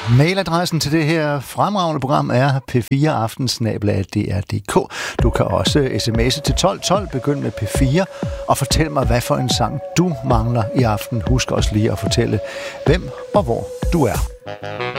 Mailadressen til det her fremragende program er p4aftensnabel@dr.dk. Du kan også sms'e til 1212, begynd med P4, og fortæl mig, hvad for en sang du mangler i aften. Husk også lige at fortælle, hvem og hvor du er.